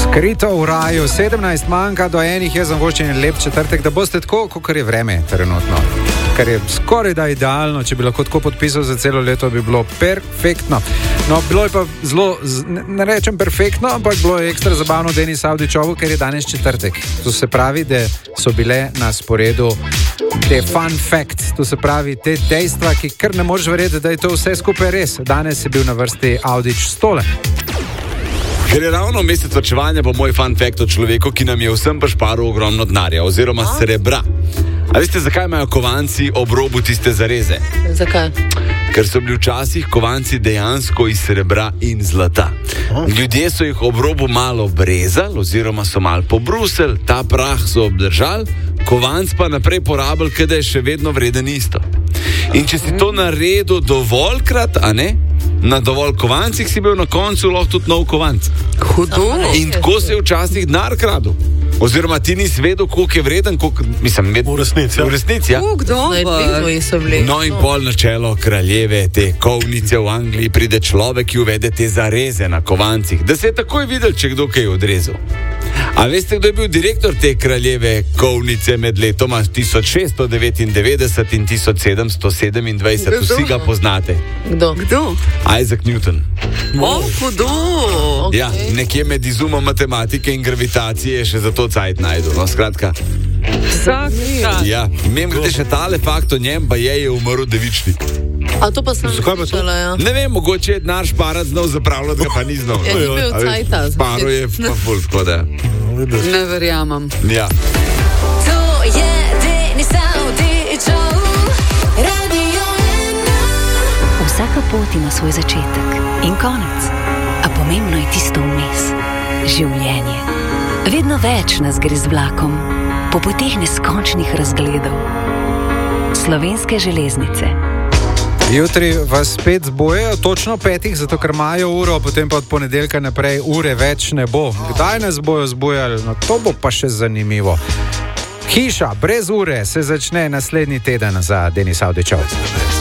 Skrito v raju, 17 manjka do enih, jaz sem voščen lep četrtek, da boste tako, kot je vreme trenutno. Kar je skoraj da idealno, če bi lahko tako podpisal za celo leto, bi bilo perfektno. No, bilo je pa zelo, ne rečem perfektno, ampak bilo je ekstra zabavno Denis Avdićovu, ker je danes četrtek. To se pravi, da so bile na sporedu te fun facts, to se pravi te dejstva, ki kar ne moreš verjeti, da je to vse skupaj res. Danes je bil na vrsti Avdić Stole. Ker je ravno mesec varčevanja, bo moj fun fact o človeku, ki nam je vsem pašparil ogromno denarja oziroma srebra. A veste, zakaj imajo kovanci ob robu tiste zareze? Zakaj? Ker so bili včasih kovanci dejansko iz srebra in zlata. Ljudje so jih ob robu malo brezali oziroma so malo pobrusili, ta prah so obdržali, kovanc pa naprej porabili, ker je še vedno vreden isto. In če si to naredil dovoljkrat, a ne? Na dovolj kovancih si bil na koncu lahko tudi nov kovanc. Hudo. In tako se je včasih denar kradel. Oziroma ti nisi vedel, koliko je vreden, koliko, mislim, v resnici, ja. No in pol načelo kraljeve te kovnice v Angliji pride človek, ki uvede te zareze na kovancih, da se je takoj videl, če kdo kaj odrezal. A veste, kdo je bil direktor te kraljeve kovnice med letoma 1699 in 1727? Vsi ga poznate. Kdo? Isaac Newton. Hudo. Ja, nekje med izumom matematike in gravitacije je še za to cajt najdu. No, skratka. Ja, imam gledaj še tale fakt o njem, pa je umrl devičnik. A to pa sem slišala, ja. Ne vem, mogoče je denar šparat znal, zapravljati ga pa ni znal. Ja, ni bil cajta. Sparo je pa ful, tako da. Ne verjamem. Ja. To je Denis Avdićov, Radio 1. Vsaka pot ima svoj začetek in konec, a pomembno je tisto vmes. Življenje. Vedno več nas gre z vlakom, po poteh neskončnih razgledov. Slovenske železnice. Jutri vas spet zbojejo, točno 5, zato ker imajo uro, potem pa od ponedeljka naprej ure več ne bo. Kdaj nas bojo zbojali? No, to bo pa še zanimivo. Hiša brez ure se začne naslednji teden za Denis Avdićov.